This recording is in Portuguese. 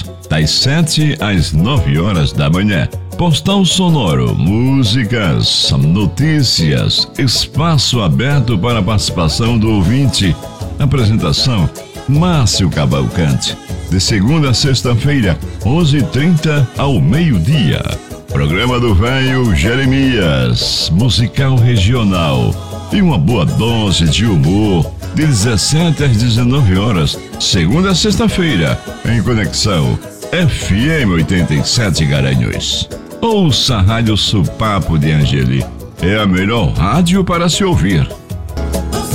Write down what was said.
das 7 às 9 horas da manhã. Postal sonoro, músicas, notícias, espaço aberto para a participação do ouvinte. Apresentação, Márcio Cavalcante. De segunda a sexta-feira, 11h30 ao meio-dia. Programa do Velho Jeremias, musical regional. E uma boa dose de humor, de 17 às 19 horas, segunda a sexta-feira, em conexão FM 87 Garanhuns. Ouça a Rádio Supapo de Angeli. É a melhor rádio para se ouvir.